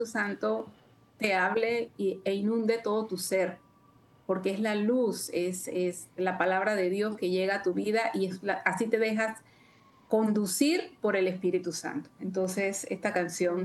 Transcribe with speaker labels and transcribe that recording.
Speaker 1: Santo te hable e inunde todo tu ser, porque es la luz, es la palabra de Dios que llega a tu vida y así te dejas conducir por el Espíritu Santo. Entonces, esta canción